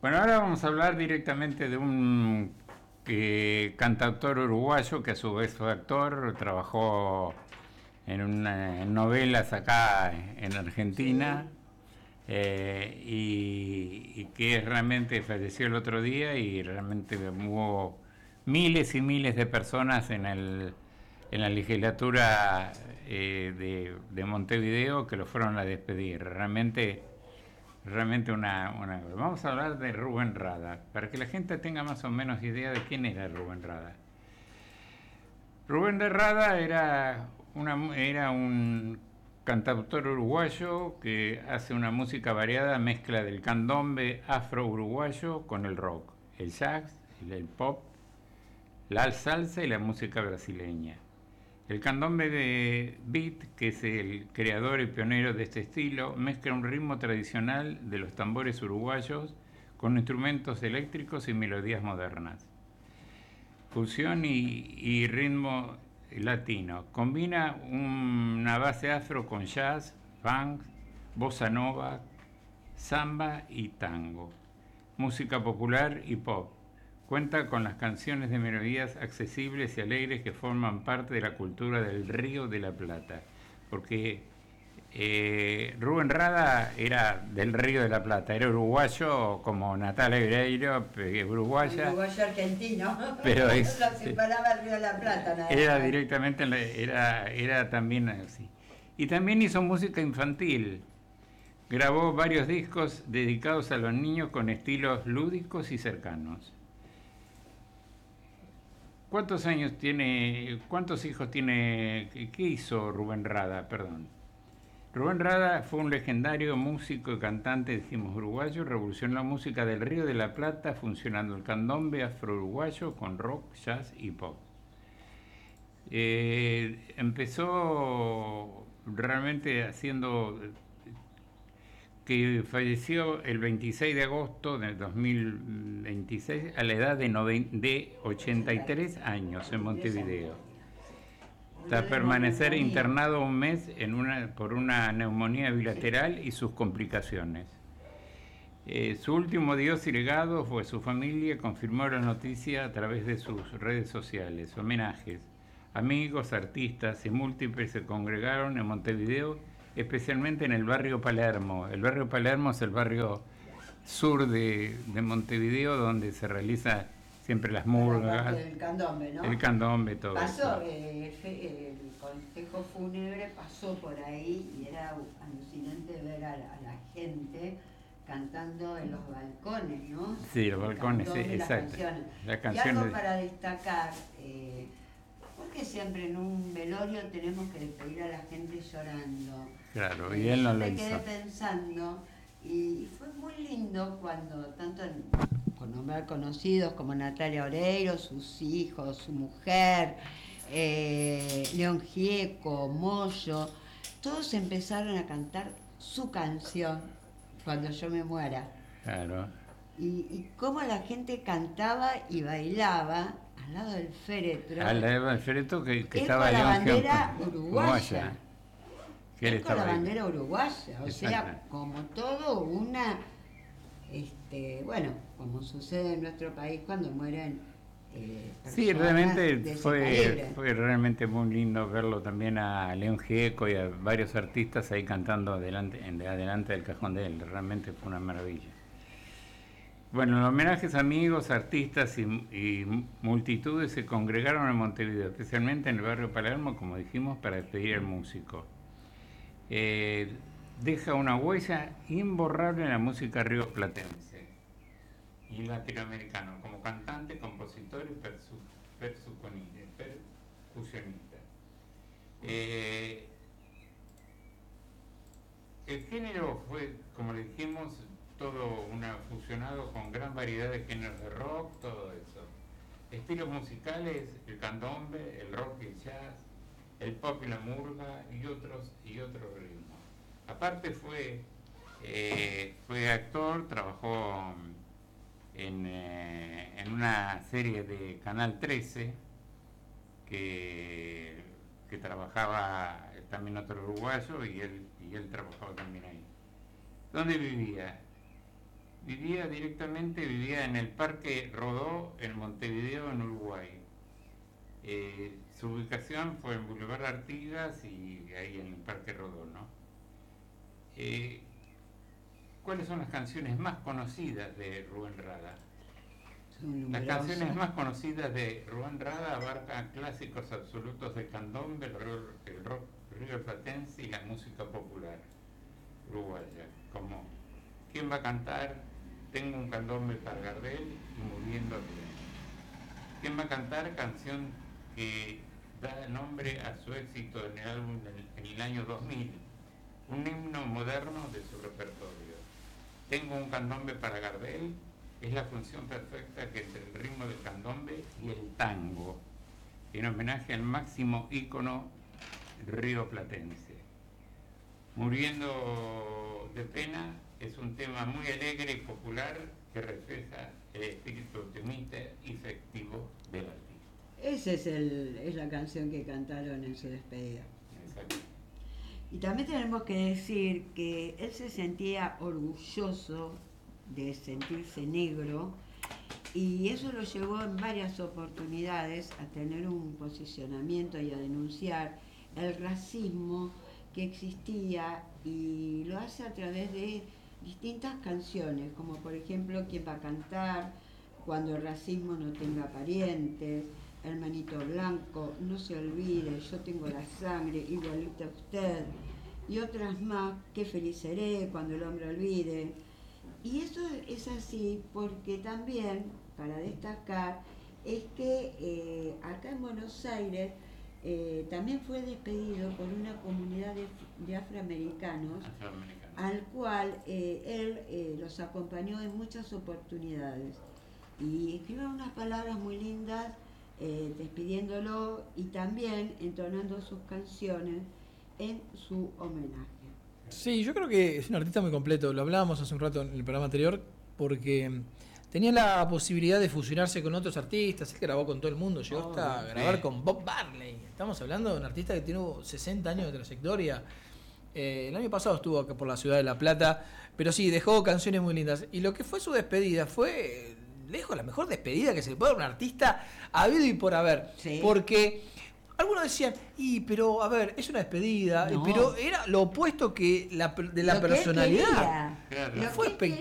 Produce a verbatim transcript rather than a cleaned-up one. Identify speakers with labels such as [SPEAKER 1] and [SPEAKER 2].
[SPEAKER 1] Bueno, ahora vamos a hablar directamente de un eh, cantautor uruguayo que a su vez fue actor, trabajó en, una, en novelas acá en Argentina.
[SPEAKER 2] Sí.
[SPEAKER 1] Eh, y, y que realmente falleció el otro día y realmente hubo miles y miles de personas en, el, en la legislatura eh, de, de Montevideo que lo fueron a despedir. Realmente, realmente una, una... Vamos a hablar de Rubén Rada, para que la gente tenga más o menos idea de quién era Rubén Rada. Rubén de Rada era, una, era un cantautor uruguayo que hace una música variada, mezcla del candombe afro-uruguayo con el rock, el jazz, el, el pop, la salsa y la música brasileña. El candombe de beat, que es el creador y pionero de este estilo, mezcla un ritmo tradicional de los tambores uruguayos con instrumentos eléctricos y melodías modernas. Fusión y, y ritmo latino. Combina una base afro con jazz, funk, bossa nova, samba y tango. Música popular y pop. Cuenta con las canciones de melodías accesibles y alegres que forman parte de la cultura del Río de la Plata. Porque eh, Rubén Rada era del Río de la Plata, era uruguayo como Natalia Oreiro, uruguaya,
[SPEAKER 2] Uruguayo argentino.
[SPEAKER 1] pero es,
[SPEAKER 2] Lo separaba el Río de la Plata, nada
[SPEAKER 1] era
[SPEAKER 2] más.
[SPEAKER 1] directamente, era, era también así. Y también hizo música infantil. Grabó varios discos dedicados a los niños con estilos lúdicos y cercanos. ¿Cuántos años tiene, cuántos hijos tiene, qué hizo Rubén Rada, perdón? Rubén Rada fue un legendario músico y cantante, dijimos, uruguayo, revolucionó la música del Río de la Plata, funcionando el candombe afro-uruguayo con rock, jazz y pop. Eh, empezó realmente haciendo, que falleció el veintiséis de agosto de dos mil veintiséis a la edad de, noven, de ochenta y tres años en Montevideo. Tras permanecer internado un mes en una, por una neumonía bilateral y sus complicaciones. Eh, su último dios y legado fue su familia, confirmó la noticia a través de sus redes sociales. Homenajes. Amigos, artistas y múltiples se congregaron en Montevideo, especialmente en el barrio Palermo. El barrio Palermo es el barrio sur de, de Montevideo, donde se realiza siempre las murgas,
[SPEAKER 2] el candombe, ¿no?
[SPEAKER 1] el candombe, todo
[SPEAKER 2] pasó,
[SPEAKER 1] eso.
[SPEAKER 2] Eh, el cortejo fúnebre pasó por ahí y era alucinante ver a la, a la gente cantando en los balcones, ¿no?
[SPEAKER 1] Sí, los balcones, sí, exacto.
[SPEAKER 2] La canción y algo de... para destacar, eh, porque siempre en un velorio tenemos que despedir a la gente llorando.
[SPEAKER 1] Claro, y él no lo hizo.
[SPEAKER 2] Me quedé pensando, y fue muy lindo cuando tanto en, con nombrar conocidos como Natalia Oreiro, sus hijos, su mujer, eh, León Gieco, Moyo, todos empezaron a cantar su canción, Cuando yo me muera.
[SPEAKER 1] Claro.
[SPEAKER 2] Y, y cómo la gente cantaba y bailaba al lado del féretro.
[SPEAKER 1] Al lado del féretro que, que
[SPEAKER 2] él
[SPEAKER 1] estaba
[SPEAKER 2] con la
[SPEAKER 1] León
[SPEAKER 2] bandera
[SPEAKER 1] Gieco,
[SPEAKER 2] uruguaya.
[SPEAKER 1] Que él,
[SPEAKER 2] él con la
[SPEAKER 1] ahí.
[SPEAKER 2] bandera uruguaya, o
[SPEAKER 1] Exacto.
[SPEAKER 2] sea, como todo una, este, bueno, como sucede en nuestro país cuando mueren. Eh,
[SPEAKER 1] sí, realmente fue, fue realmente muy lindo verlo también a León Gieco y a varios artistas ahí cantando adelante, en, adelante del cajón de él. Realmente fue una maravilla. Bueno, en homenajes a amigos, artistas y, y multitudes se congregaron en Montevideo, especialmente en el barrio Palermo, como dijimos, para despedir al músico. Eh, deja una huella imborrable en la música rioplatense y latinoamericano, como cantante, compositor y persu, persusionista. Eh, el género fue, como le dijimos, todo una fusionado con gran variedad de géneros de rock, todo eso. Estilos musicales, el candombe, el rock y el jazz, el pop y la murga y otros y otros ritmos. Aparte fue, eh, fue actor, trabajó en, eh, en una serie de Canal trece que, que trabajaba también otro uruguayo y él, y él trabajaba también ahí. ¿Dónde vivía? Vivía directamente, vivía en el Parque Rodó, en Montevideo, en Uruguay. Eh, su ubicación fue en Boulevard Artigas y ahí en el Parque Rodó, ¿no? Eh, ¿Cuáles son las canciones más conocidas de Rubén Rada? Las canciones más conocidas de Rubén Rada abarcan clásicos absolutos de candombe, el rock, el rock rioplatense y la música popular uruguaya, como ¿Quién va a cantar? Tengo un candombe para Gardel y Muriendo bien. ¿Quién va a cantar? Canción que da nombre a su éxito en el álbum en el año dos mil, un himno moderno de su repertorio. Tengo un candombe para Gardel es la función perfecta que entre el ritmo del candombe y el tango, en homenaje al máximo ícono rioplatense. Muriendo de pena es un tema muy alegre y popular que refleja el espíritu optimista y festivo del artista.
[SPEAKER 2] Esa es, el, es la canción que cantaron en su despedida.
[SPEAKER 1] Exacto.
[SPEAKER 2] Y también tenemos que decir que él se sentía orgulloso de sentirse negro y eso lo llevó en varias oportunidades a tener un posicionamiento y a denunciar el racismo que existía, y lo hace a través de distintas canciones, como por ejemplo ¿Quién va a cantar?, Cuando el racismo no tenga parientes, Hermanito Blanco, No se olvide, Yo tengo la sangre igualita a usted, y otras más, Qué feliz seré, Cuando el hombre olvide. Y eso es así porque también, para destacar, es que eh, acá en Buenos Aires eh, también fue despedido por una comunidad de, de afroamericanos,
[SPEAKER 1] Afroamericano.
[SPEAKER 2] al cual eh, él eh, los acompañó en muchas oportunidades. Y escribió unas palabras muy lindas eh, despidiéndolo y también entonando sus canciones en su homenaje.
[SPEAKER 3] Sí, yo creo que es un artista muy completo. Lo hablábamos hace un rato en el programa anterior, porque tenía la posibilidad de fusionarse con otros artistas. Él grabó con todo el mundo, llegó hasta a grabar con Bob Marley. Estamos hablando de un artista que tiene sesenta años de trayectoria. Eh, el año pasado estuvo acá por la ciudad de La Plata, pero sí, dejó canciones muy lindas. Y lo que fue su despedida fue, lejos, la mejor despedida que se le puede dar a un artista habido y por haber.
[SPEAKER 2] Sí.
[SPEAKER 3] Porque algunos decían, y pero a ver, es una despedida,
[SPEAKER 2] No.
[SPEAKER 3] pero era lo opuesto que la, de la
[SPEAKER 2] Lo que él
[SPEAKER 3] personalidad.
[SPEAKER 2] quería.
[SPEAKER 1] Claro.
[SPEAKER 2] Lo
[SPEAKER 3] Fue
[SPEAKER 2] que él quería.